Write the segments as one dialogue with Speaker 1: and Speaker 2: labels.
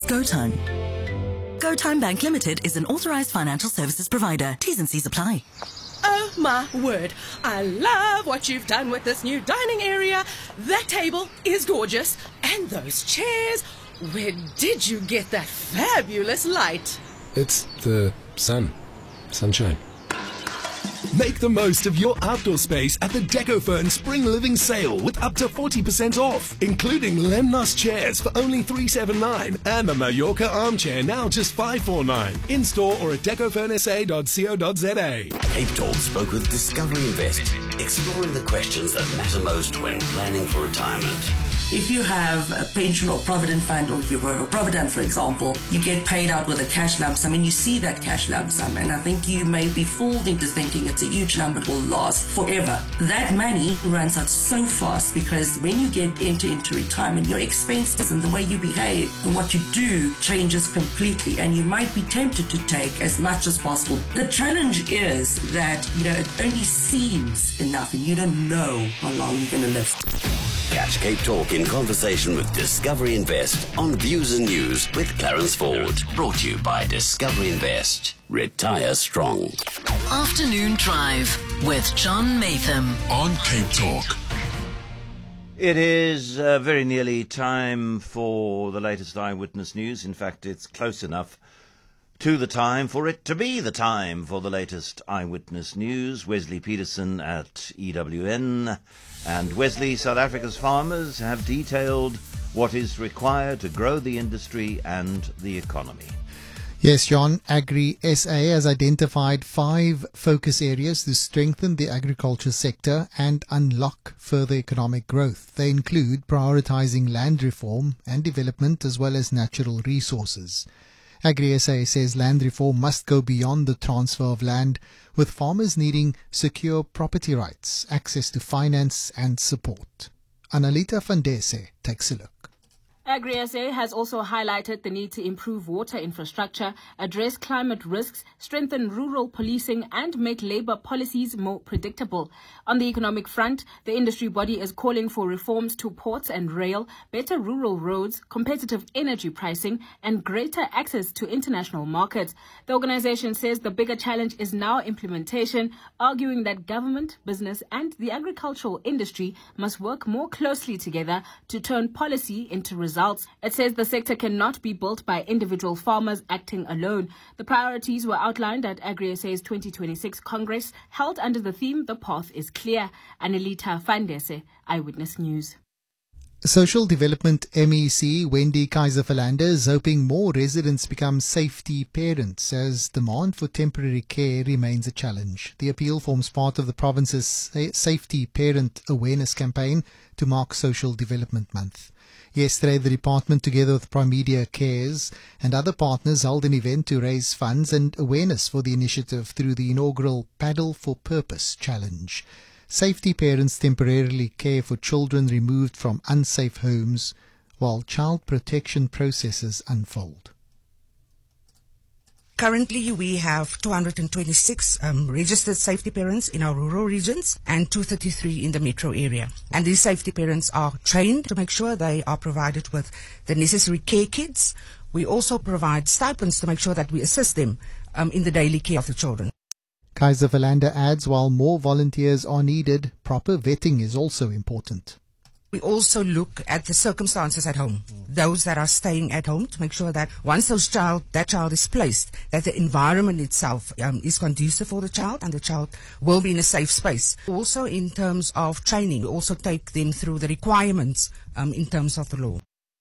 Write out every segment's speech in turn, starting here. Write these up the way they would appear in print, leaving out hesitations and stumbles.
Speaker 1: GoTime. GoTime Bank Limited is an authorized financial services provider. T's and C's apply.
Speaker 2: Oh my word, I love what you've done with this new dining area. That table is gorgeous. And those chairs, where did you get that fabulous light?
Speaker 3: It's the sunshine.
Speaker 4: Make the most of your outdoor space at the DecoFern Spring Living Sale with up to 40% off, including Lemnos chairs for only $379 and the Mallorca armchair now just $549. In store or at decofernsa.co.za.
Speaker 5: Cape Talk spoke with Discovery Invest, exploring the questions that matter most when planning for retirement.
Speaker 6: If you have a pension or provident fund, or if you work for Provident, for example, you get paid out with a cash lump sum and you see that cash lump sum, and I think you may be fooled into thinking it's a huge number, it will last forever. That money runs out so fast because when you get into retirement, your expenses and the way you behave and what you do changes completely, and you might be tempted to take as much as possible. The challenge is that, it only seems enough and you don't know how long you're going to live.
Speaker 5: Catch Cape Talk in conversation with Discovery Invest on Views and News with Clarence Ford. Brought to you by Discovery Invest. Retire strong.
Speaker 1: Afternoon Drive with John Matham
Speaker 4: On Cape Talk.
Speaker 7: It is very nearly time for the latest eyewitness news. In fact, it's close enough to the time for it to be the time for the latest eyewitness news. Wesley Peterson at EWN. And Wesley, South Africa's farmers have detailed what is required to grow the industry and the economy.
Speaker 8: Yes, John, Agri SA has identified 5 focus areas to strengthen the agriculture sector and unlock further economic growth. They include prioritizing land reform and development as well as natural resources. Agri SA says land reform must go beyond the transfer of land, with farmers needing secure property rights, access to finance and support. Analita Fandese takes a look.
Speaker 9: Agri-SA has also highlighted the need to improve water infrastructure, address climate risks, strengthen rural policing and make labour policies more predictable. On the economic front, the industry body is calling for reforms to ports and rail, better rural roads, competitive energy pricing and greater access to international markets. The organisation says the bigger challenge is now implementation, arguing that government, business and the agricultural industry must work more closely together to turn policy into results. It says the sector cannot be built by individual farmers acting alone. The priorities were outlined at Agri-SA's 2026 Congress, held under the theme The Path is Clear. Anelita Fandese, Eyewitness News.
Speaker 8: Social Development MEC Wendy Kaiser-Philander is hoping more residents become safety parents as demand for temporary care remains a challenge. The appeal forms part of the province's Safety Parent Awareness campaign to mark Social Development Month. Yesterday, the department, together with Primedia Cares and other partners, held an event to raise funds and awareness for the initiative through the inaugural Paddle for Purpose Challenge. Safety parents temporarily care for children removed from unsafe homes while child protection processes unfold.
Speaker 10: Currently, we have 226 registered safety parents in our rural regions and 233 in the metro area. And these safety parents are trained to make sure they are provided with the necessary care kits. We also provide stipends to make sure that we assist them in the daily care of the children.
Speaker 8: Kaiser-Philander adds while more volunteers are needed, proper vetting is also important.
Speaker 10: We also look at the circumstances at home, those that are staying at home, to make sure that once that child is placed, that the environment itself is conducive for the child and the child will be in a safe space. Also in terms of training, we also take them through the requirements in terms of the law.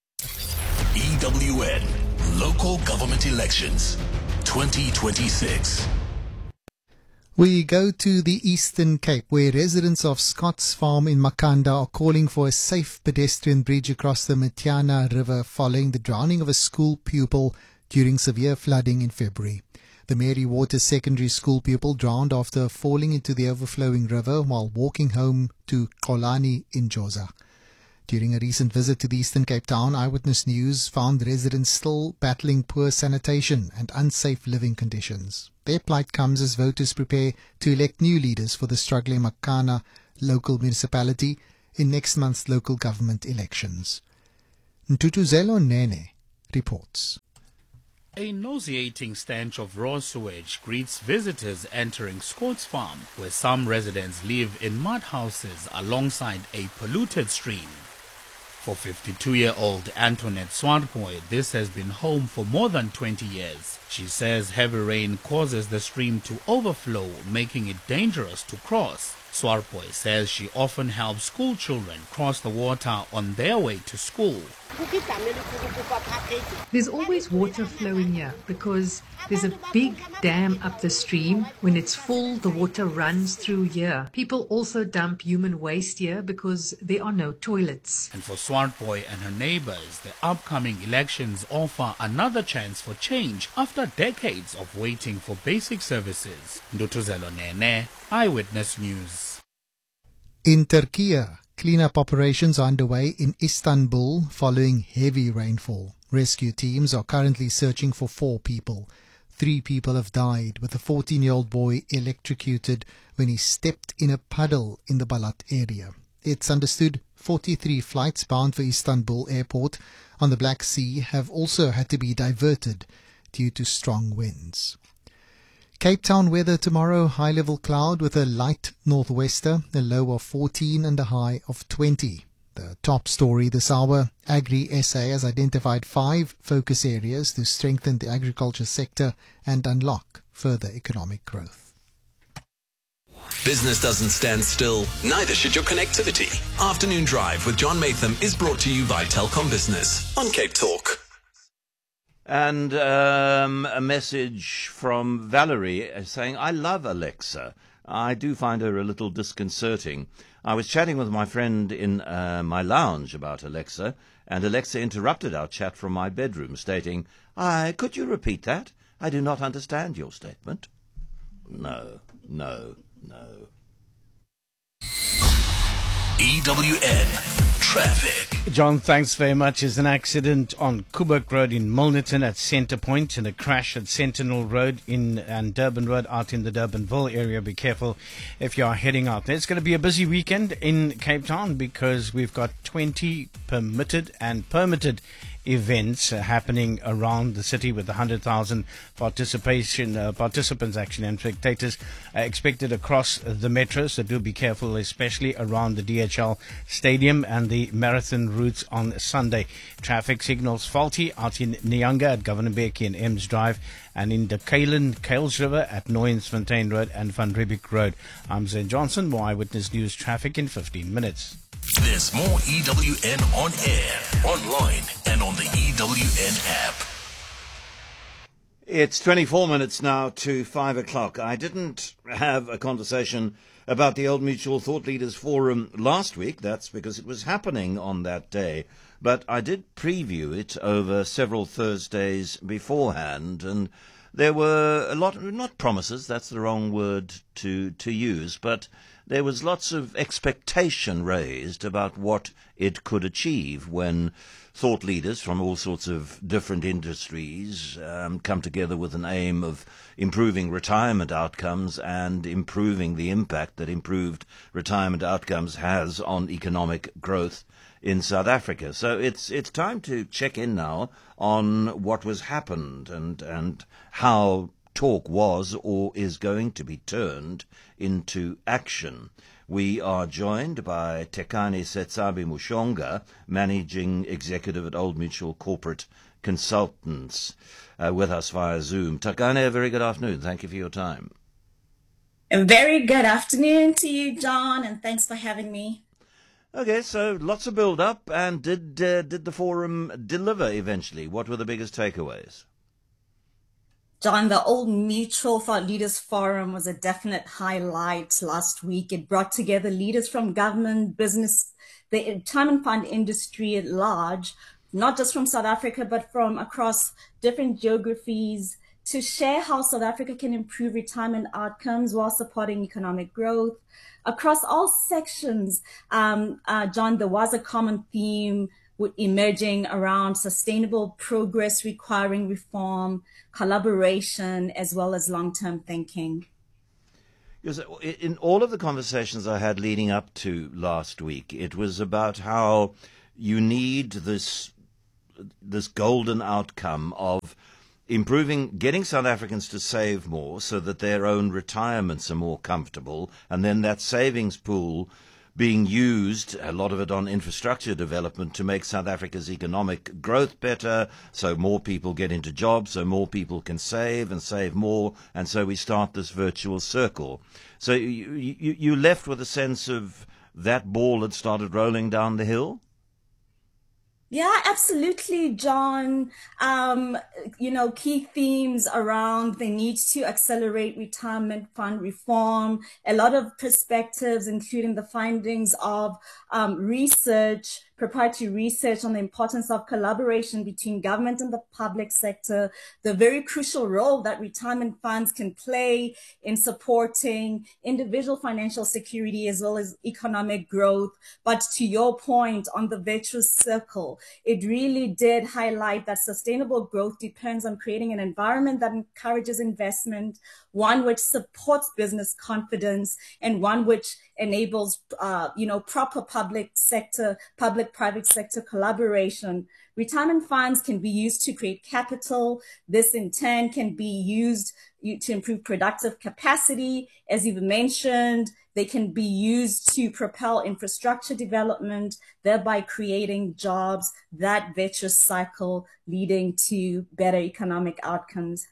Speaker 4: EWN Local Government Elections 2026.
Speaker 8: We go to the Eastern Cape, where residents of Scott's Farm in Makanda are calling for a safe pedestrian bridge across the Matiana River following the drowning of a school pupil during severe flooding in February. The Mary Waters Secondary School pupil drowned after falling into the overflowing river while walking home to Kolani in Joza. During a recent visit to the Eastern Cape Town, Eyewitness News found residents still battling poor sanitation and unsafe living conditions. Their plight comes as voters prepare to elect new leaders for the struggling Makana local municipality in next month's local government elections. Ntutuzelo Nene reports.
Speaker 11: A nauseating stench of raw sewage greets visitors entering Scott's Farm, where some residents live in mud houses alongside a polluted stream. For 52-year-old Antoinette Swartboy, this has been home for more than 20 years. She says heavy rain causes the stream to overflow, making it dangerous to cross. Swartboy says she often helps school children cross the water on their way to school.
Speaker 12: There's always water flowing here because there's a big dam up the stream. When it's full, the water runs through here. People also dump human waste here because there are no toilets.
Speaker 11: And for Swartboy and her neighbors, the upcoming elections offer another chance for change after decades of waiting for basic services. Ndutuzelo Nene, Eyewitness News.
Speaker 8: In Turkey, cleanup operations are underway in Istanbul following heavy rainfall. Rescue teams are currently searching for 4 people. 3 people have died, with a 14-year-old boy electrocuted when he stepped in a puddle in the Balat area. It's understood 43 flights bound for Istanbul airport on the Black Sea have also had to be diverted due to strong winds. Cape Town weather tomorrow, high-level cloud with a light northwester, a low of 14 and a high of 20. The top story this hour, Agri-SA has identified 5 focus areas to strengthen the agriculture sector and unlock further economic growth.
Speaker 13: Business doesn't stand still, neither should your connectivity. Afternoon Drive with John Matham is brought to you by Telkom Business on Cape Talk.
Speaker 7: And a message from Valerie saying, I love Alexa. I do find her a little disconcerting. I was chatting with my friend in my lounge about Alexa, and Alexa interrupted our chat from my bedroom, stating, could you repeat that? I do not understand your statement. No.
Speaker 13: EWN Traffic.
Speaker 14: John, thanks very much. There's an accident on Kuburg Road in Milnerton at Centre Point and a crash at Sentinel Road and Durban Road out in the Durbanville area. Be careful if you are heading out there. It's going to be a busy weekend in Cape Town because we've got 20 permitted events happening around the city with 100,000 participants actually and spectators expected across the metro, so do be careful, especially around the DHL Stadium and the marathon routes on Sunday. Traffic signals faulty out in Nyanga at Governor Mbeki and Ems Drive, and in the Kales River at Nooiensfontein Road and Van Riebeeck Road. I'm Zen Johnson, more Eyewitness News traffic in 15 minutes.
Speaker 13: There's more EWN on air, online, and on the EWN app.
Speaker 7: It's 24 minutes now to 5 o'clock. I didn't have a conversation about the Old Mutual Thought Leaders Forum last week. That's because it was happening on that day. But I did preview it over several Thursdays beforehand, and there were a lot, not promises, that's the wrong word to use, but there was lots of expectation raised about what it could achieve when thought leaders from all sorts of different industries come together with an aim of improving retirement outcomes and improving the impact that improved retirement outcomes has on economic growth in South Africa. So it's time to check in now on what was happened and how talk was or is going to be turned into action. We are joined by Tekani Setsabi Mushonga, Managing Executive at Old Mutual Corporate Consultants, with us via Zoom. Tekani, a very good afternoon. Thank you for your time.
Speaker 15: A very good afternoon to you, John, and thanks for having me.
Speaker 7: Okay, so lots of build-up, and did the forum deliver eventually? What were the biggest takeaways?
Speaker 15: John, the Old Mutual Thought Leaders Forum was a definite highlight last week. It brought together leaders from government, business, the retirement fund industry at large, not just from South Africa, but from across different geographies, to share how South Africa can improve retirement outcomes while supporting economic growth. Across all sections, John, there was a common theme emerging around sustainable progress requiring reform, collaboration, as well as long-term thinking.
Speaker 7: Because in all of the conversations I had leading up to last week, it was about how you need this this golden outcome of getting South Africans to save more so that their own retirements are more comfortable, and then that savings pool being used, a lot of it on infrastructure development, to make South Africa's economic growth better, so more people get into jobs, so more people can save and save more, and so we start this virtuous circle. So you left with a sense of that ball had started rolling down the hill?
Speaker 15: Yeah, absolutely, John. Key themes around the need to accelerate retirement fund reform, a lot of perspectives, including the findings of proprietary research on the importance of collaboration between government and the public sector, the very crucial role that retirement funds can play in supporting individual financial security as well as economic growth. But to your point on the virtuous circle, it really did highlight that sustainable growth depends on creating an environment that encourages investment, one which supports business confidence, and one which enables, proper public-private sector collaboration. Retirement funds can be used to create capital. This in turn can be used to improve productive capacity. As you've mentioned, they can be used to propel infrastructure development, thereby creating jobs, that virtuous cycle leading to better economic outcomes.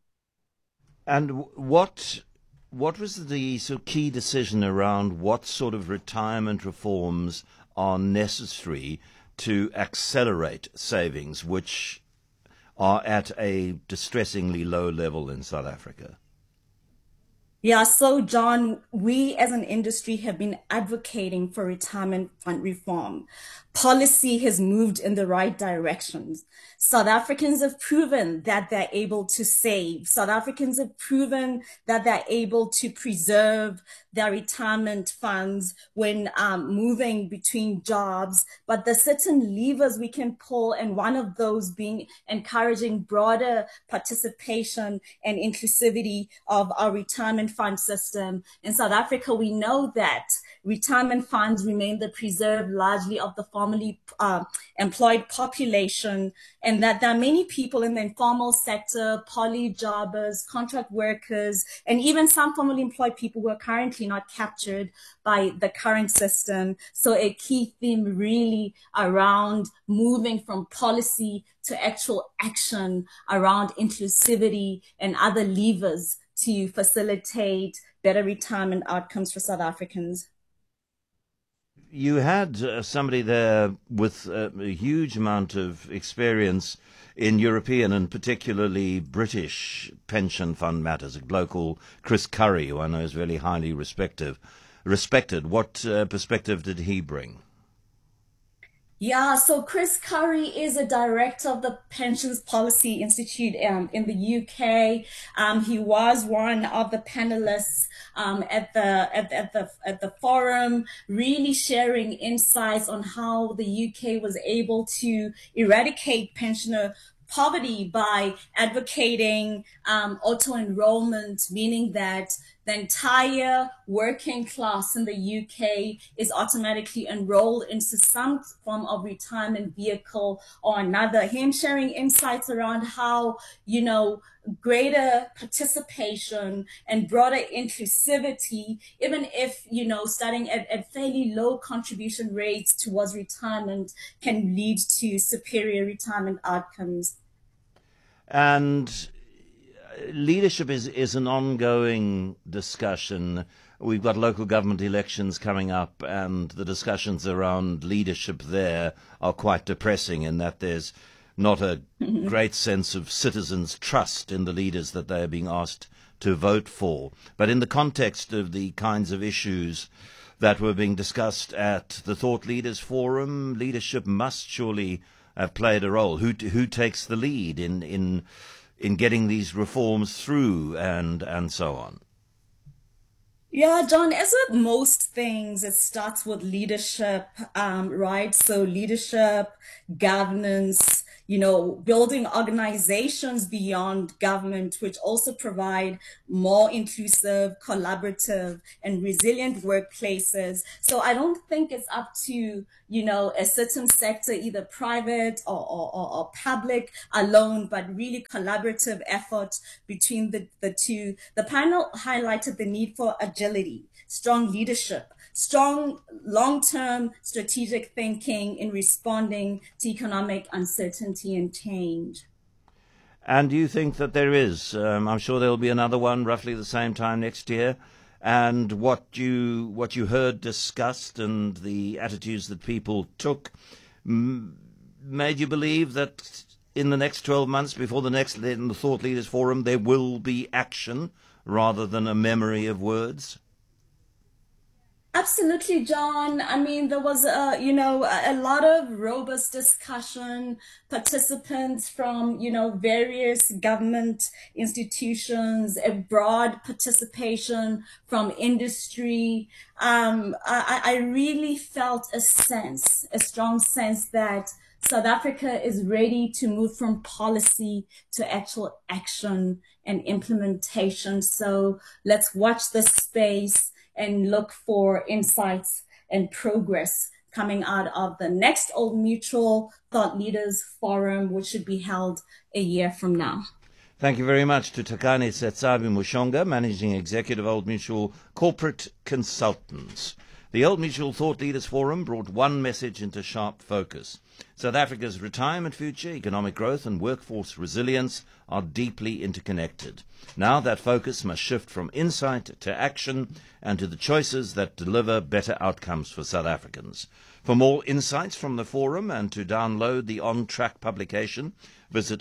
Speaker 7: And what was the sort of key decision around what sort of retirement reforms are necessary to accelerate savings, which are at a distressingly low level in South Africa?
Speaker 15: Yeah, so John, we as an industry have been advocating for retirement fund reform. Policy has moved in the right directions. South Africans have proven that they're able to save. South Africans have proven that they're able to preserve their retirement funds when moving between jobs. But there's certain levers we can pull, and one of those being encouraging broader participation and inclusivity of our retirement fund system. In South Africa, we know that retirement funds remain the preserve largely of the formally employed population, and that there are many people in the informal sector, poly jobbers, contract workers, and even some formally employed people who are currently not captured by the current system. So a key theme really around moving from policy to actual action around inclusivity and other levers to facilitate better retirement outcomes for South Africans.
Speaker 7: You had somebody there with a huge amount of experience in European and particularly British pension fund matters, a bloke called Chris Curry, who I know is really highly respected. What perspective did he bring?
Speaker 15: Yeah, so Chris Curry is a director of the Pensions Policy Institute in the UK. He was one of the panelists at the forum, really sharing insights on how the UK was able to eradicate pensioner poverty by advocating auto-enrollment, meaning that the entire working class in the UK is automatically enrolled into some form of retirement vehicle or another. Him sharing insights around how, greater participation and broader inclusivity, even if, starting at fairly low contribution rates towards retirement, can lead to superior retirement outcomes.
Speaker 7: And leadership is an ongoing discussion. We've got local government elections coming up, and the discussions around leadership there are quite depressing in that there's not a great sense of citizens' trust in the leaders that they are being asked to vote for. But in the context of the kinds of issues that were being discussed at the Thought Leaders Forum, leadership must surely have played a role. Who takes the lead in getting these reforms through and so on?
Speaker 15: Yeah, John, as with most things, it starts with leadership, right? So leadership, governance, building organizations beyond government, which also provide more inclusive, collaborative, and resilient workplaces. So I don't think it's up to, a certain sector, either private or public alone, but really collaborative effort between the two. The panel highlighted the need for agility, strong leadership, strong long-term strategic thinking in responding to economic uncertainty and change.
Speaker 7: And do you think that there is? I'm sure there will be another one roughly the same time next year. And what you heard discussed and the attitudes that people took made you believe that in the next 12 months before the Thought Leaders Forum there will be action rather than a memory of words?
Speaker 15: Absolutely, John. I mean, there was a lot of robust discussion, participants from, various government institutions, a broad participation from industry. I really felt a strong sense that South Africa is ready to move from policy to actual action and implementation. So let's watch this space and look for insights and progress coming out of the next Old Mutual Thought Leaders Forum, which should be held a year from now.
Speaker 7: Thank you very much to Takane Setsabi Mushonga, Managing Executive, Old Mutual Corporate Consultants. The Old Mutual Thought Leaders Forum brought one message into sharp focus. South Africa's retirement future, economic growth and workforce resilience are deeply interconnected. Now that focus must shift from insight to action and to the choices that deliver better outcomes for South Africans. For more insights from the forum and to download the On Track publication, visit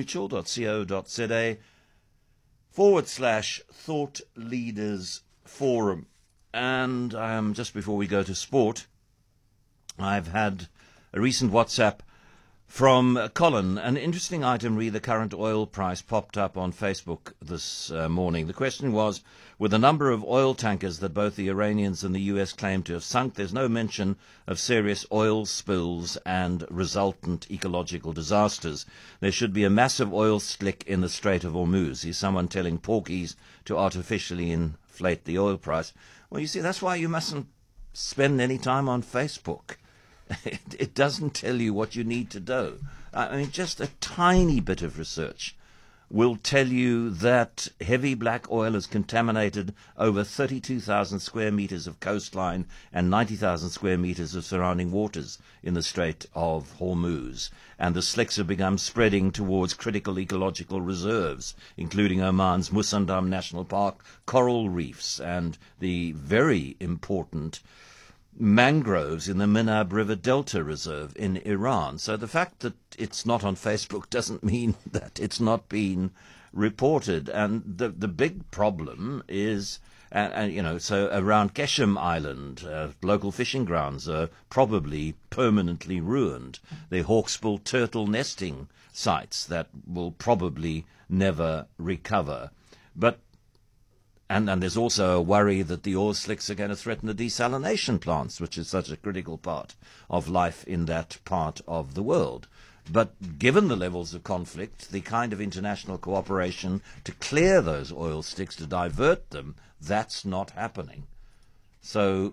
Speaker 7: oldmutual.co.za/Thought Leaders Forum. And just before we go to sport, I've had a recent WhatsApp from Colin. An interesting item, the current oil price, popped up on Facebook this morning. The question was, with the number of oil tankers that both the Iranians and the US claim to have sunk, there's no mention of serious oil spills and resultant ecological disasters. There should be a massive oil slick in the Strait of Hormuz. Is someone telling porkies to artificially inflate the oil price? Well, you see, that's why you mustn't spend any time on Facebook. It doesn't tell you what you need to do. I mean, just a tiny bit of research will tell you that heavy black oil has contaminated over 32,000 square meters of coastline and 90,000 square meters of surrounding waters in the Strait of Hormuz. And the slicks have begun spreading towards critical ecological reserves, including Oman's Musandam National Park, coral reefs, and the very important mangroves in the Minab River Delta Reserve in Iran. So the fact that it's not on Facebook doesn't mean that it's not been reported. And the big problem is, so around Keshem Island, local fishing grounds are probably permanently ruined. They're hawksbill turtle nesting sites that will probably never recover. But And there's also a worry that the oil slicks are going to threaten the desalination plants, which is such a critical part of life in that part of the world. But given the levels of conflict, the kind of international cooperation to clear those oil slicks, to divert them, that's not happening. So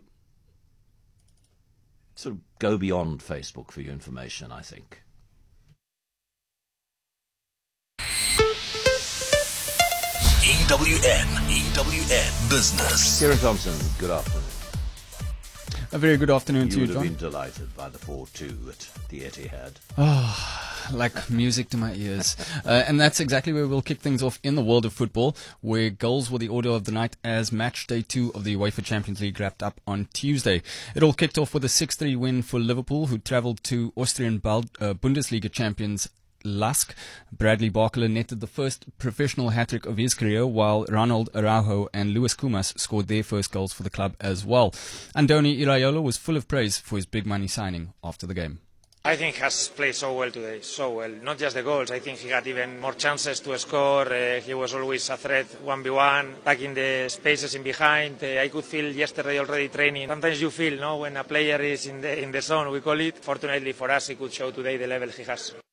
Speaker 7: sort of go beyond Facebook for your information, I think.
Speaker 13: EWN Business.
Speaker 7: Kieran Thompson, good afternoon.
Speaker 16: A very good afternoon to you, John.
Speaker 7: You would have been delighted by the 4-2 at the Etihad.
Speaker 16: Oh, like music to my ears. And that's exactly where we'll kick things off in the world of football, where goals were the order of the night as match day 2 of the UEFA Champions League wrapped up on Tuesday. It all kicked off with a 6-3 win for Liverpool, who travelled to Austrian Bundesliga champions Lask. Bradley Barkler netted the first professional hat-trick of his career, while Ronald Araujo and Luis Kumas scored their first goals for the club as well. Andoni Iraola was full of praise for his big money signing after the game.
Speaker 17: I think he has played so well today, so well. Not just the goals, I think he had even more chances to score. He was always a threat 1v1, attacking the spaces in behind. I could feel yesterday already training. Sometimes you feel, no, when a player is in the zone, we call it. Fortunately for us, he could show today the level he has.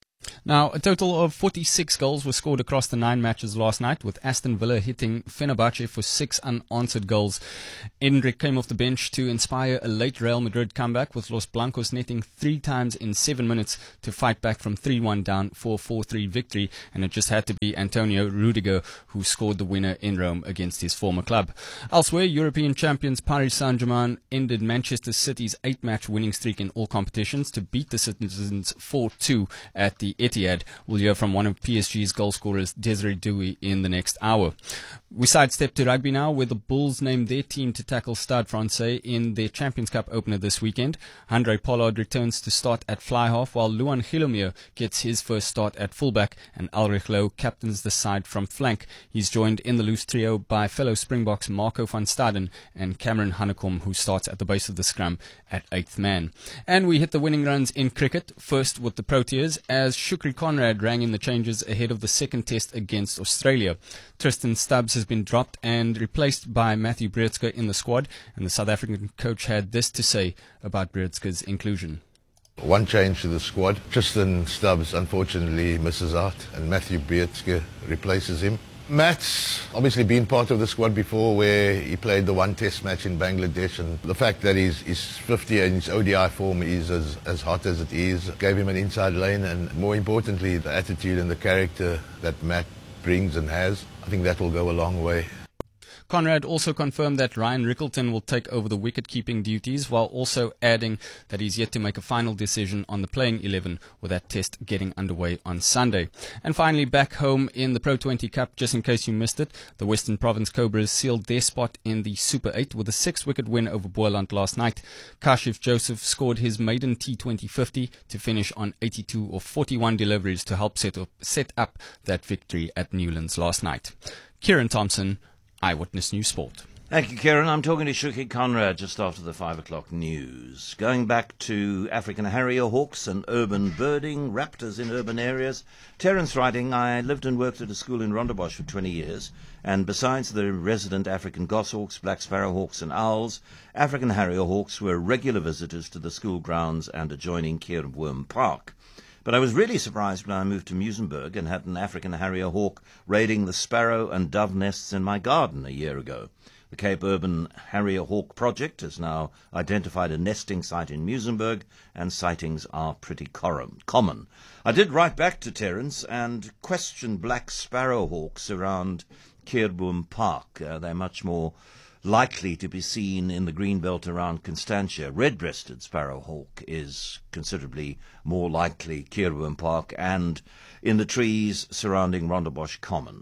Speaker 16: Now, a total of 46 goals were scored across the 9 matches last night, with Aston Villa hitting Fenerbahce for 6 unanswered goals. Endrick came off the bench to inspire a late Real Madrid comeback, with Los Blancos netting 3 times in 7 minutes to fight back from 3-1 down for a 4-3 victory, and it just had to be Antonio Rudiger who scored the winner in Rome against his former club. Elsewhere, European champions Paris Saint-Germain ended Manchester City's 8-match winning streak in all competitions to beat the citizens 4-2 at the Etihad. We'll hear from one of PSG's goal scorers, Desiree Douy, in the next hour. We sidestep to rugby now, where the Bulls named their team to tackle Stade Francais in their Champions Cup opener this weekend. Andre Pollard returns to start at fly half, while Luan Gilomir gets his first start at fullback, and Ulrich Lowe captains the side from flank. He's joined in the loose trio by fellow Springboks Marco van Staden and Cameron Hanekom, who starts at the base of the scrum at 8th man. And we hit the winning runs in cricket, first with the Proteas, as Shukri Conrad rang in the changes ahead of the second test against Australia. Tristan Stubbs has been dropped and replaced by Matthew Breedske in the squad, and the South African coach had this to say about Breedske's inclusion.
Speaker 18: One change to the squad. Tristan Stubbs unfortunately misses out, and Matthew Breedske replaces him. Matt's obviously been part of the squad before, where he played the one test match in Bangladesh, and the fact that he's 50 and his ODI form is as hot as it is gave him an inside lane, and more importantly the attitude and the character that Matt brings and has. I think that will go a long way.
Speaker 16: Conrad also confirmed that Ryan Rickleton will take over the wicket-keeping duties, while also adding that he's yet to make a final decision on the playing 11, with that test getting underway on Sunday. And finally, back home in the Pro 20 Cup, just in case you missed it, the Western Province Cobras sealed their spot in the Super 8 with a 6-wicket win over Boland last night. Kashif Joseph scored his maiden T20 50 to finish on 82 of 41 deliveries to help set up that victory at Newlands last night. Kieran Thompson, Eyewitness News Sport.
Speaker 7: Thank you, Kieran. I'm talking to Shukri Conrad just after the 5 o'clock news. Going back to African Harrier hawks and urban birding, raptors in urban areas. Terence writing, I lived and worked at a school in Rondebosch for 20 years, and besides the resident African goshawks, black sparrowhawks and owls, African Harrier hawks were regular visitors to the school grounds and adjoining Keurboom Park. But I was really surprised when I moved to Muizenberg and had an African Harrier hawk raiding the sparrow and dove nests in my garden a year ago. The Cape Urban Harrier Hawk Project has now identified a nesting site in Muizenberg, and sightings are pretty common. I did write back to Terence and question black sparrowhawks around Keurboom Park. They're much more likely to be seen in the green belt around Constantia. Red-breasted sparrowhawk is considerably more likely Keurboom Park and in the trees surrounding Rondebosch Common.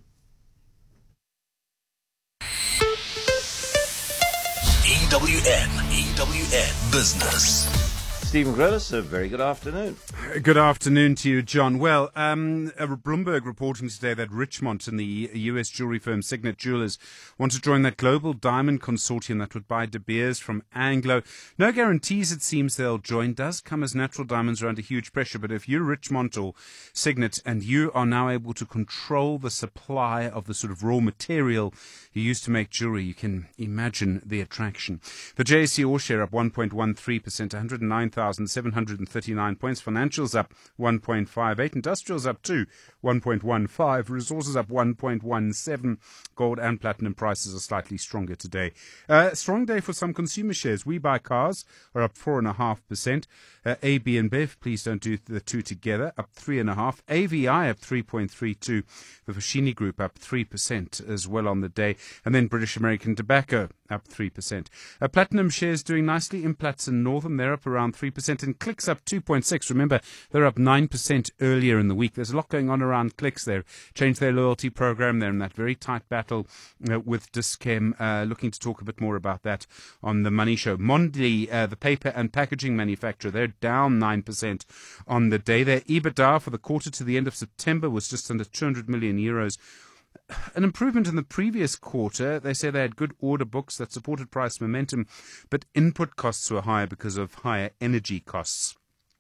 Speaker 13: EWN Business.
Speaker 7: Stephen Grillis, a very good afternoon.
Speaker 19: Good afternoon to you, John. Well, Bloomberg reporting today that Richmond and the US jewelry firm Signet Jewelers want to join that global diamond consortium that would buy De Beers from Anglo. No guarantees, it seems, they'll join. Does come as natural diamonds are under huge pressure, but if you're Richmond or Signet and you are now able to control the supply of the sort of raw material you used to make jewelry, you can imagine the attraction. The JSE All Share up 1.13%, 109,739 points. Financials up 1.58. Industrials up 1.15. Resources up 1.17. Gold and platinum prices are slightly stronger today. Strong day for some consumer shares. We Buy Cars are up 4.5%. AB and Bev, please don't do the two together, up 3.5%. AVI up 3.32%. The Foschini Group up 3% as well on the day. And then British American Tobacco up 3%. Platinum shares doing nicely. Implats and Northern, they're up around 3%. And Clicks up 2.6%. Remember, they're up 9% earlier in the week. There's a lot going on around Clicks there. Changed their loyalty program. They're in that very tight battle with Dis-Chem. Looking to talk a bit more about that on the Money Show. Mondly, the paper and packaging manufacturer, they're down 9% on the day. Their EBITDA for the quarter to the end of September was just under 200 million euros. An improvement in the previous quarter. They say they had good order books that supported price momentum, but input costs were higher because of higher energy costs.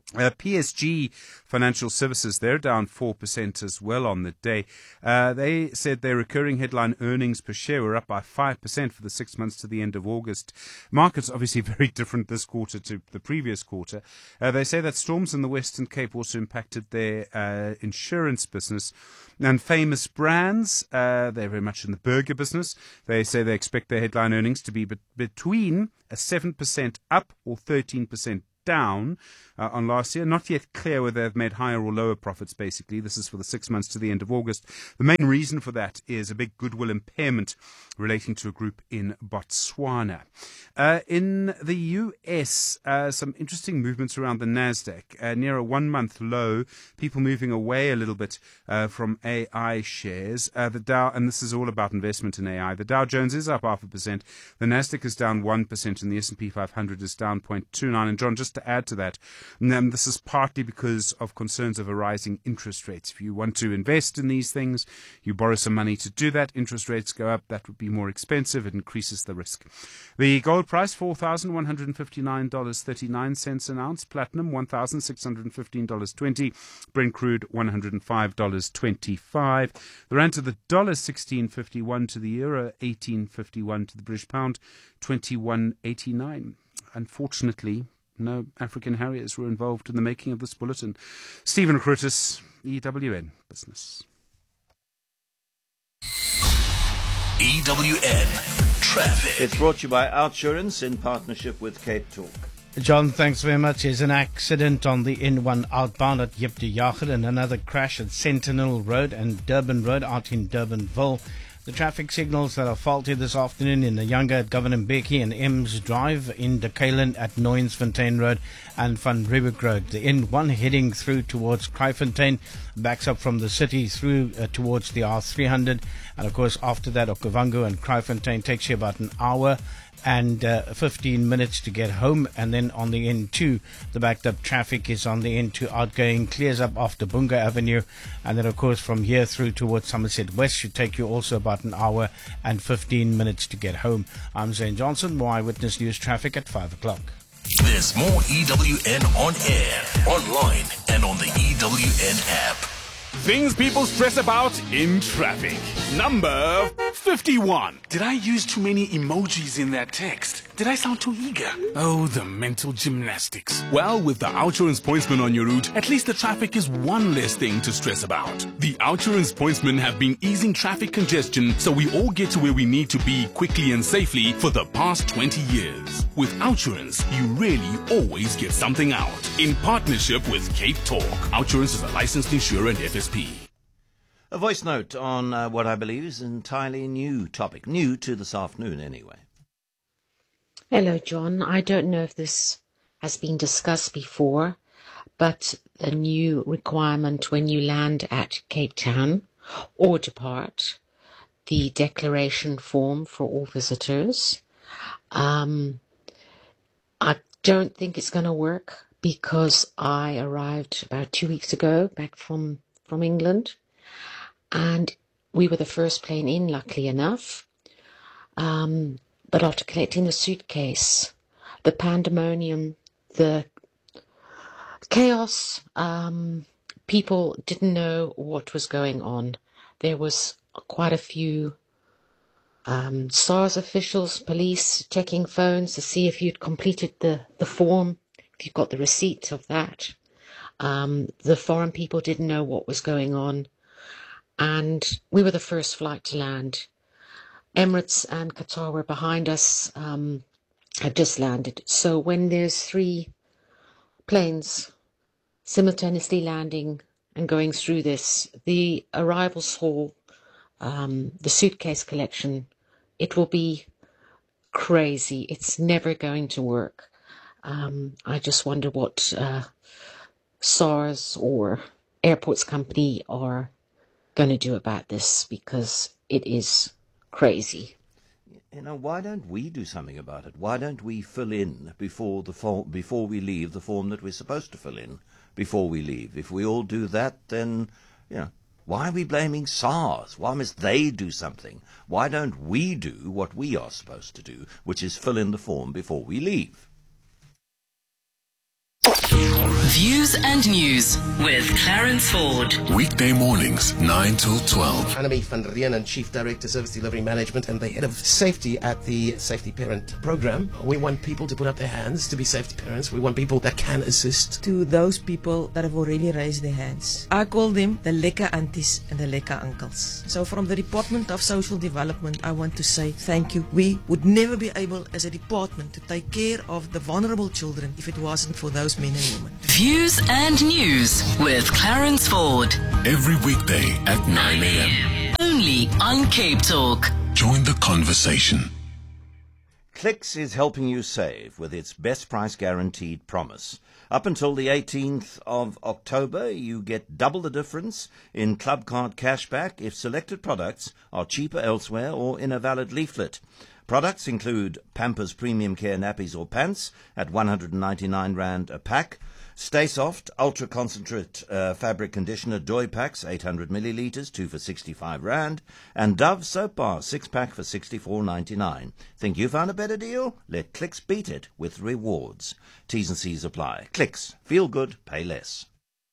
Speaker 19: PSG Financial Services, they're down 4% as well on the day. They said their recurring headline earnings per share were up by 5% for the 6 months to the end of August. Markets obviously very different this quarter to the previous quarter. They say that storms in the Western Cape also impacted their insurance business. And Famous Brands, they're very much in the burger business. They say they expect their headline earnings to be between a 7% up or 13% down on last year. Not yet clear whether they've made higher or lower profits, basically. This is for the 6 months to the end of August. The main reason for that is a big goodwill impairment relating to a group in Botswana. In the US, some interesting movements around the NASDAQ. Near a 1 month low, people moving away a little bit from AI shares. The Dow, and this is all about investment in AI, the Dow Jones is up 0.5%. The NASDAQ is down 1% and the S&P 500 is down 0.29%. And John, just to add to that, this is partly because of concerns over rising interest rates. If you want to invest in these things, you borrow some money to do that, interest rates go up, that would be more expensive, it increases the risk. The gold price, $4,159.39 an ounce, platinum $1,615.20, Brent crude $105.25. The rand to the dollar 16.51 to the euro, 18.51 to the British pound, 21.89. Unfortunately, no African Harriers were involved in the making of this bulletin. Stephen Krutis, EWN Business.
Speaker 13: EWN Traffic.
Speaker 7: It's brought to you by Outsurance in partnership with Cape Talk.
Speaker 14: John, thanks very much. There's an accident on the N1 outbound at Jip de Jager and another crash at Sentinel Road and Durban Road out in Durbanville. The traffic signals that are faulty this afternoon in the Younger at Governor Mbeki and Ems Drive, in Dekalen at Nooiensfontein Road and Van Riebeeck Road. The N1 heading through towards Kraaifontein, backs up from the city through towards the R300. And of course, after that, Okavango and Kraaifontein takes you about an hour and 15 minutes to get home. And then on the N2, the backed up traffic is on the N2 outgoing, clears up after Bunga Avenue, and then of course from here through towards Somerset West should take you also about an hour and 15 minutes to get home. I'm Zane Johnson, more Eyewitness News traffic at 5 o'clock.
Speaker 13: There's more EWN on air, online, and on the EWN app.
Speaker 20: Things people stress about in traffic. Number 51. Did I use too many emojis in that text? Did I sound too eager? Oh, the mental gymnastics. Well, with the Outsurance Pointsman on your route, at least the traffic is one less thing to stress about. The Outsurance Pointsmen have been easing traffic congestion so we all get to where we need to be quickly and safely for the past 20 years. With Outsurance, you really always get something out. In partnership with Cape Talk, Outsurance is a licensed insurer and FSP.
Speaker 7: A voice note on what I believe is an entirely new topic. New to this afternoon, anyway.
Speaker 21: Hello, John. I don't know if this has been discussed before, but a new requirement when you land at Cape Town or depart, the declaration form for all visitors. I don't think it's going to work because I arrived about 2 weeks ago back from England, and we were the first plane in, luckily enough. But after collecting the suitcase, the pandemonium, the chaos, people didn't know what was going on. There was quite a few SARS officials, police, checking phones to see if you'd completed the form, if you got the receipt of that. The foreign people didn't know what was going on. And we were the first flight to land. Emirates and Qatar were behind us, had just landed. So when there's 3 planes simultaneously landing and going through this, the arrivals hall, the suitcase collection, it will be crazy. It's never going to work. I just wonder what SARS or airports company are going to do about this, because it is crazy.
Speaker 7: You know, why don't we do something about it? Why don't we fill in before we leave the form that we're supposed to fill in before we leave? If we all do that, then, you know, why are we blaming SARS? Why must they do something? Why don't we do what we are supposed to do, which is fill in the form before we leave?
Speaker 1: Views and News with Clarence Ford.
Speaker 13: Weekday mornings, 9 till 12.
Speaker 2: Annemie van Reen, Chief Director, Service Delivery Management, and the Head of Safety at the Safety Parent Program. We want people to put up their hands to be safety parents. We want people that can assist.
Speaker 22: To those people that have already raised their hands, I call them the lekker aunties and the lekker uncles. So from the Department of Social Development, I want to say thank you. We would never be able as a department to take care of the vulnerable children if it wasn't for those men and women.
Speaker 1: Views and News with Clarence Ford.
Speaker 13: Every weekday at 9 a.m.
Speaker 1: Only on Cape Talk.
Speaker 13: Join the conversation.
Speaker 7: Clicks is helping you save with its best price guaranteed promise. Up until the 18th of October, you get double the difference in club card cashback if selected products are cheaper elsewhere or in a valid leaflet. Products include Pampers Premium Care nappies or pants at 199 Rand a pack, Stay Soft Ultra Concentrate Fabric Conditioner Doi packs 800 millilitres, 2 for 65 Rand, and Dove Soap Bar 6-pack for 64.99. Think you found a better deal? Let Clicks beat it with rewards. T's and C's apply. Clicks. Feel good, pay less.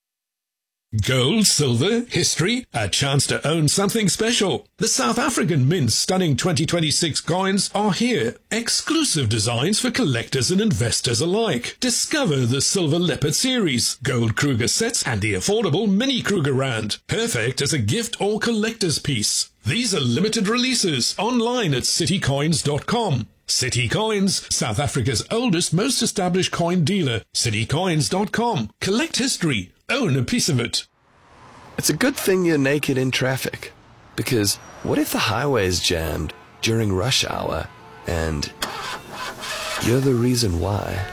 Speaker 4: Gold, silver, history, a chance to own something special. The South African Mint's stunning 2026 coins are here. Exclusive designs for collectors and investors alike. Discover the Silver Leopard series, Gold Kruger sets, and the affordable Mini Kruger Rand. Perfect as a gift or collector's piece. These are limited releases online at citycoins.com. City Coins, South Africa's oldest, most established coin dealer. citycoins.com. Collect history. Own a piece of it.
Speaker 23: It's a good thing you're naked in traffic, because what if the highway is jammed during rush hour and you're the reason why?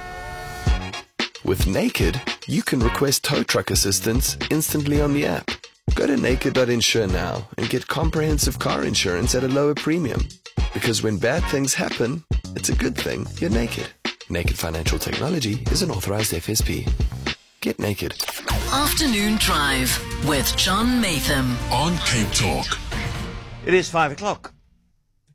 Speaker 23: With Naked, you can request tow truck assistance instantly on the app. Go to naked.insure now and get comprehensive car insurance at a lower premium. Because when bad things happen, it's a good thing you're naked. Naked Financial Technology is an authorized FSP. Get naked.
Speaker 1: Afternoon Drive with John Maytham
Speaker 13: on Cape Talk.
Speaker 7: It is 5 o'clock.